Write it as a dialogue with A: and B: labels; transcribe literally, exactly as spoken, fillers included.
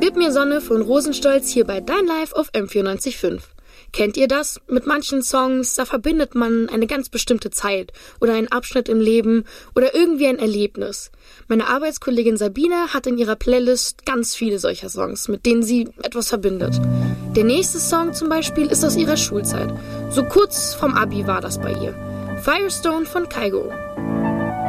A: Gib mir Sonne von Rosenstolz hier bei Dein Live auf M vierundneunzig Komma fünf. Kennt ihr das? Mit manchen Songs, da verbindet man eine ganz bestimmte Zeit oder einen Abschnitt im Leben oder irgendwie ein Erlebnis. Meine Arbeitskollegin Sabine hat in ihrer Playlist ganz viele solcher Songs, mit denen sie etwas verbindet. Der nächste Song zum Beispiel ist aus ihrer Schulzeit. So kurz vom Abi war das bei ihr. Firestone von Kygo.